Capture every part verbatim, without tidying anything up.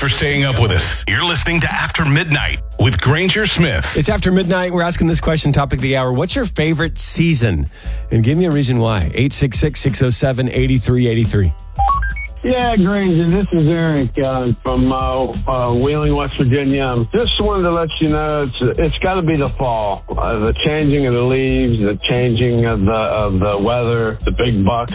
for staying up with us. You're listening to After Midnight with Granger Smith. It's After Midnight. We're asking this question, topic of the hour. What's your favorite season? And give me a reason why. eight six six, six oh seven, eight three eight three. Yeah, Granger, this is Eric uh, from uh, uh, Wheeling, West Virginia. Um, just wanted to let you know it's it's got to be the fall. Uh, the changing of the leaves, the changing of the of the weather, the big bucks.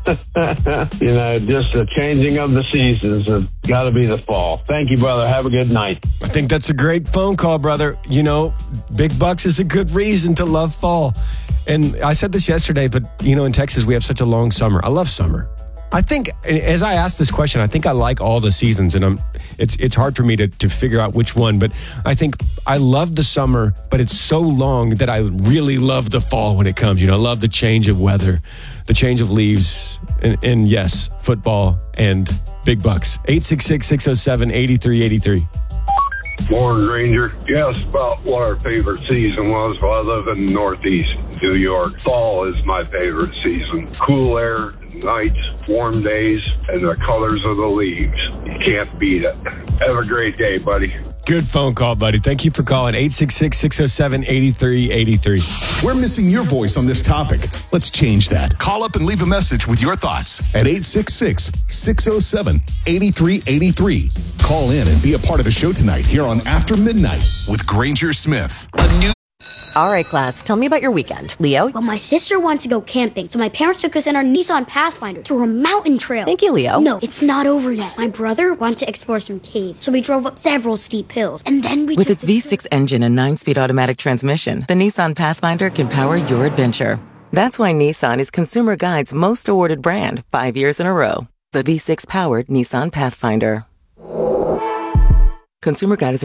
you know, just the changing of the seasons. It's got to be the fall. Thank you, brother. Have a good night. I think that's a great phone call, brother. You know, big bucks is a good reason to love fall. And I said this yesterday, but, you know, in Texas, we have such a long summer. I love summer. I think, as I asked this question, I think I like all the seasons, and I'm, it's it's hard for me to, to figure out which one, but I think I love the summer, but it's so long that I really love the fall when it comes. You know, I love the change of weather, the change of leaves, and, and yes, football and big bucks. eight six six, six oh seven, eight three eight three. Morning, Ranger. You asked about what our favorite season was. Well, I live in Northeast New York. Fall is my favorite season. Cool air, nights, warm days, and the colors of the leaves. You can't beat it. Have a great day, buddy. Good phone call, buddy. Thank you for calling. eight six six, six oh seven, eight three eight three. We're missing your voice on this topic. Let's change that. Call up and leave a message with your thoughts at eight six six, six oh seven, eight three eight three. Call in and be a part of the show tonight here on After Midnight with Granger Smith. A new All right, class, tell me about your weekend. Leo? Well, my sister wanted to go camping, so my parents took us in our Nissan Pathfinder to a mountain trail. Thank you, Leo. No, it's not over yet. My brother wanted to explore some caves, so we drove up several steep hills, and then we With took its V six engine and nine-speed automatic transmission, the Nissan Pathfinder can power your adventure. That's why Nissan is Consumer Guide's most awarded brand five years in a row. The V six-powered Nissan Pathfinder. Consumer Guide is